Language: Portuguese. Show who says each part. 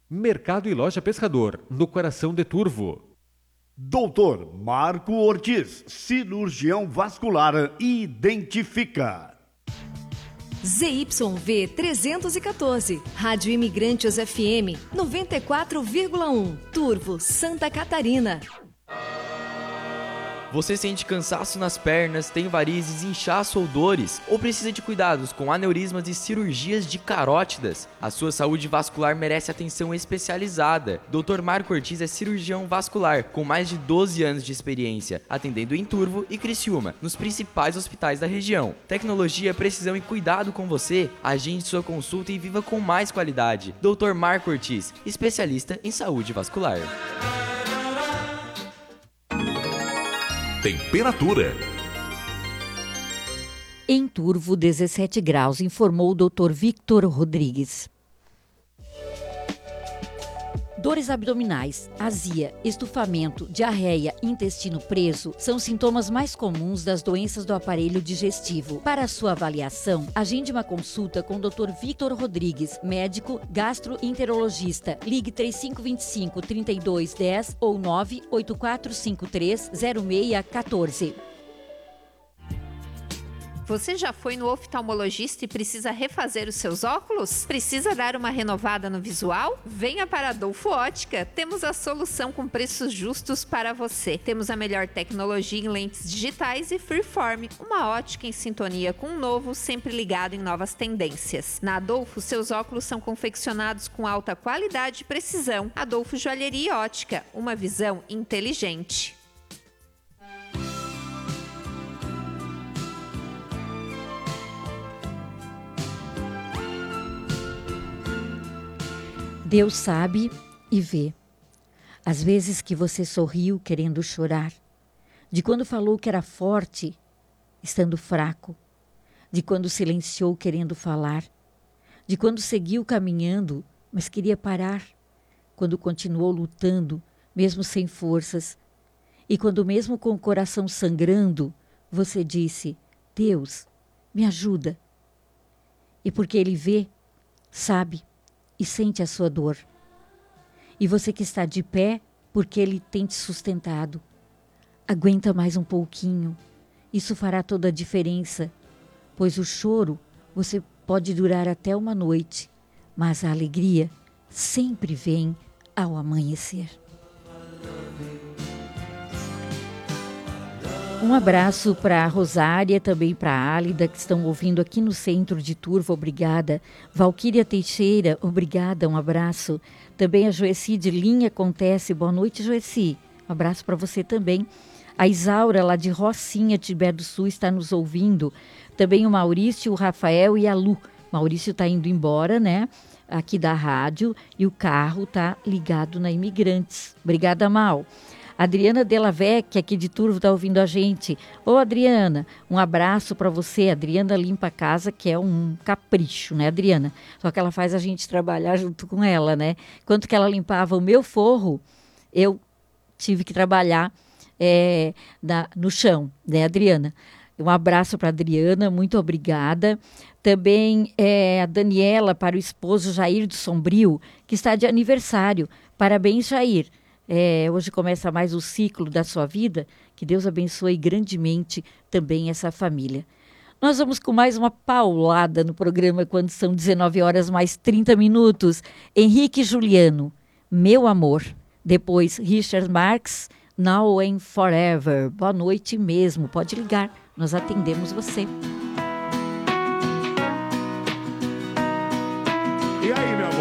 Speaker 1: Mercado e Loja Pescador, no coração de Turvo.
Speaker 2: Doutor Marco Ortiz, cirurgião vascular, identifica.
Speaker 3: ZYV 314, Rádio Imigrantes FM 94,1, Turvo, Santa Catarina.
Speaker 4: Você sente cansaço nas pernas, tem varizes, inchaço ou dores? Ou precisa de cuidados com aneurismas e cirurgias de carótidas? A sua saúde vascular merece atenção especializada. Dr. Marco Ortiz é cirurgião vascular, com mais de 12 anos de experiência, atendendo em Turvo e Criciúma, nos principais hospitais da região. Tecnologia, precisão e cuidado com você? Agende sua consulta e viva com mais qualidade. Dr. Marco Ortiz, especialista em saúde vascular.
Speaker 5: Temperatura.
Speaker 6: Em Turvo, 17 graus, informou o Dr. Victor Rodrigues. Dores abdominais, azia, estufamento, diarreia, intestino preso são sintomas mais comuns das doenças do aparelho digestivo. Para sua avaliação, agende uma consulta com o Dr. Victor Rodrigues, médico gastroenterologista. Ligue 3525-3210 ou 98453-0614.
Speaker 7: Você já foi no oftalmologista e precisa refazer os seus óculos? Precisa dar uma renovada no visual? Venha para a Adolfo Ótica. Temos a solução com preços justos para você. Temos a melhor tecnologia em lentes digitais e freeform. Uma ótica em sintonia com o novo, sempre ligado em novas tendências. Na Adolfo, seus óculos são confeccionados com alta qualidade e precisão. Adolfo Joalheria e Ótica. Uma visão inteligente.
Speaker 6: Deus sabe e vê. Às vezes que você sorriu querendo chorar, de quando falou que era forte, estando fraco, de quando silenciou querendo falar, de quando seguiu caminhando, mas queria parar, quando continuou lutando, mesmo sem forças, e quando mesmo com o coração sangrando, você disse: Deus, me ajuda. E porque Ele vê, sabe, e sente a sua dor. E você que está de pé, porque Ele tem te sustentado. Aguenta mais um pouquinho. Isso fará toda a diferença, pois o choro você pode durar até uma noite, mas a alegria sempre vem ao amanhecer. Um abraço para a Rosária, também para a Álida, que estão ouvindo aqui no centro de Turvo, obrigada. Valquíria Teixeira, obrigada, um abraço. Também a Joeci de Linha Acontece, boa noite, Joeci. Um abraço para você também. A Isaura, lá de Rocinha, Tibé do Sul, está nos ouvindo. Também o Maurício, o Rafael e a Lu. Maurício está indo embora, né? Aqui da rádio, e o carro está ligado na Imigrantes. Obrigada, Mal. Adriana Delavec, aqui de Turvo, está ouvindo a gente. Ô, Adriana, um abraço para você. Adriana limpa a casa, que é um capricho, né, Adriana? Só que ela faz a gente trabalhar junto com ela, né? Enquanto que ela limpava o meu forro, eu tive que trabalhar no chão, né, Adriana? Um abraço para a Adriana, muito obrigada. Também a Daniela, para o esposo Jair do Sombrio, que está de aniversário. Parabéns, Jair. Hoje começa mais o ciclo da sua vida. Que Deus abençoe grandemente também essa família. Nós vamos com mais uma paulada no programa quando são 19 horas mais 30 minutos. Henrique Juliano, Meu Amor. Depois Richard Marx, Now and Forever. Boa noite mesmo, pode ligar, nós atendemos você.
Speaker 2: E aí, meu amor?